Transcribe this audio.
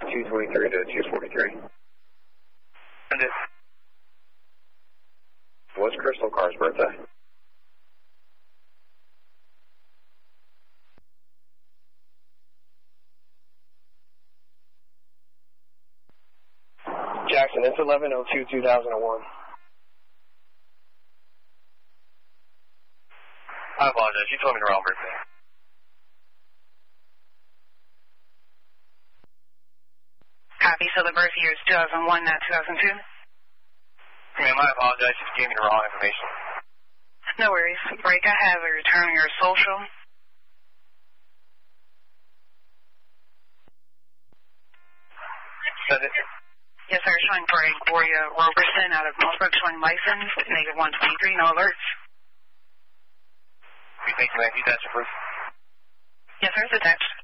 223 to 243. What's Crystal Carr's birthday? Jackson, it's 11/02/2001. I apologize. You told me the wrong birthday. Copy. So the birth year is 2001, not 2002? Ma'am, I apologize. You just gave me the wrong information. No worries. Break, I have a return your social. Yes, sir. Showing for a Gloria Roberson out of Northbrook, showing license, -123, no alerts. Thank you, ma'am. You attach your proof? Yes, sir. It's attached.